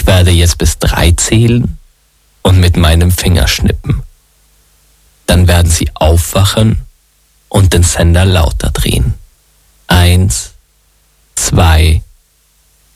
werde jetzt bis 3 zählen und mit meinem Finger schnippen. Dann werden Sie aufwachen und den Sender lauter drehen.